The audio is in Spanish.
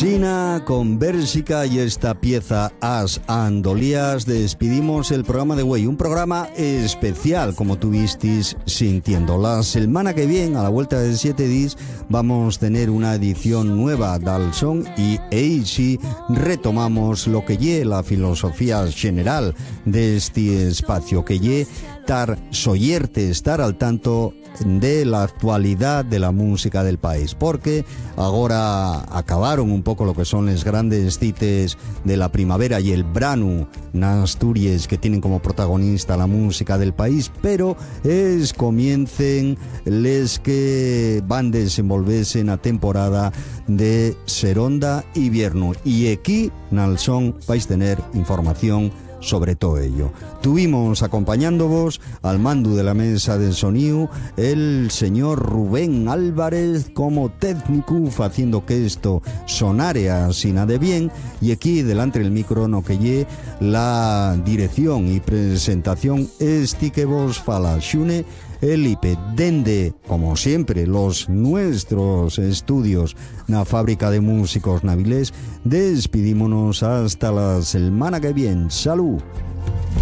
Sina con Bélgica y esta pieza As Andolías despedimos el programa de hoy, un programa especial como tú visteis sintiendo. La semana que viene, a la vuelta de 7 días, vamos a tener una edición nueva del son y ahí sí retomamos lo que lle la filosofía general de este espacio, que lle estar al tanto de la actualidad de la música del país, porque ahora acabaron un poco lo que son las grandes cites de la primavera y el branu en Asturias, que tienen como protagonista la música del país, pero comiencen les que van desenvolverse en la temporada de seronda invierno, y aquí en el son vais a tener información sobre todo ello. Tuvimos acompañándoos al mando de la mesa de sonido el señor Rubén Álvarez como técnico, haciendo que esto sonare así nada de bien, y aquí delante del micrófono que lle la dirección y presentación que vos fala Xune Elipe, dende, como siempre, los nuestros estudios na fábrica de músicos navilés. Despidímonos hasta la semana que viene. ¡Salud!